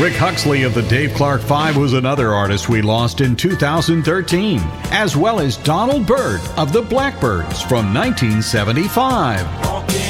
Rick Huxley of the Dave Clark Five was another artist we lost in 2013, as well as Donald Byrd of the Blackbirds from 1975.